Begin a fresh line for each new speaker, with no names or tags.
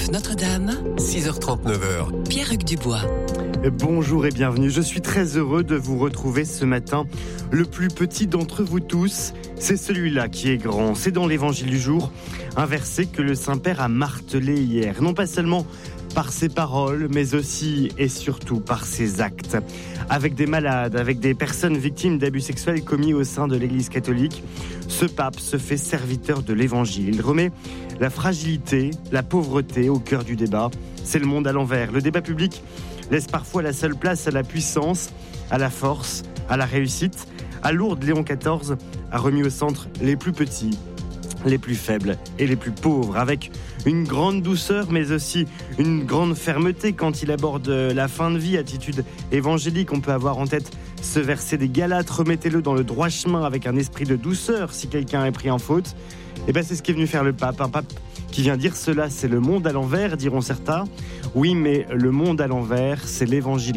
Radio Notre-Dame,
6h39.
Pierre-Hugues Dubois.
Bonjour et bienvenue, je suis très heureux de vous retrouver ce matin. Le plus petit d'entre vous tous, c'est celui-là qui est grand. C'est dans l'évangile du jour, un verset que le Saint-Père a martelé hier. Non pas seulement par ses paroles, mais aussi et surtout par ses actes. Avec des malades, avec des personnes victimes d'abus sexuels commis au sein de l'Église catholique, ce pape se fait serviteur de l'évangile. Il remet la fragilité, la pauvreté au cœur du débat. C'est le monde à l'envers. Le débat public laisse parfois la seule place à la puissance, à la force, à la réussite. À Lourdes, Léon XIV a remis au centre les plus petits, les plus faibles et les plus pauvres, avec une grande douceur mais aussi une grande fermeté quand il aborde la fin de vie, attitude évangélique. On peut avoir en tête ce verset des Galates, remettez-le dans le droit chemin avec un esprit de douceur si quelqu'un est pris en faute. Et c'est ce qu'est venu faire le pape, un pape qui vient dire cela, c'est le monde à l'envers, diront certains. Oui, mais le monde à l'envers, c'est l'évangile